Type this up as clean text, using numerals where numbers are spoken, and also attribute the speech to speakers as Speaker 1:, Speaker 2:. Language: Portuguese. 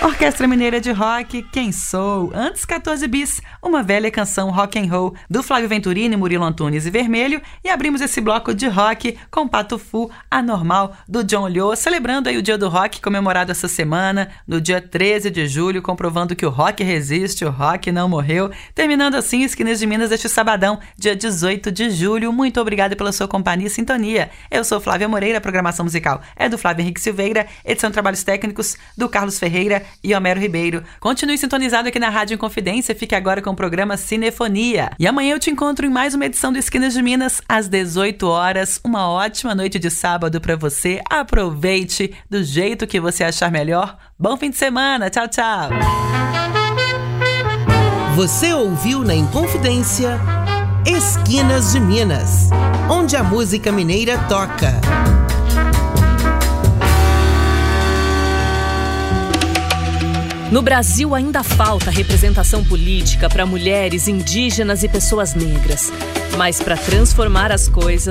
Speaker 1: Orquestra Mineira de Rock, Quem Sou? Antes 14 bis, uma velha canção rock and roll do Flávio Venturini, Murilo Antunes e Vermelho, e abrimos esse bloco de rock com Pato Fu, Anormal, do John Lhô, celebrando aí o Dia do Rock comemorado essa semana, no dia 13 de julho, comprovando que o rock resiste, o rock não morreu, terminando assim Esquinas de Minas deste sabadão, dia 18 de julho. Muito obrigada pela sua companhia e sintonia. Eu sou Flávia Moreira, a programação musical é do Flávio Henrique Silveira, edição de trabalhos técnicos do Carlos Ferreira e Homero Ribeiro. Continue sintonizado aqui na Rádio Inconfidência, fique agora com o programa Cinefonia. E amanhã eu te encontro em mais uma edição do Esquinas de Minas, às 18 horas. Uma ótima noite de sábado para você. Aproveite do jeito que você achar melhor. Bom fim de semana. Tchau, tchau.
Speaker 2: Você ouviu na Inconfidência Esquinas de Minas, onde a música mineira toca.
Speaker 3: No Brasil ainda falta representação política para mulheres, indígenas e pessoas negras. Mas para transformar as coisas,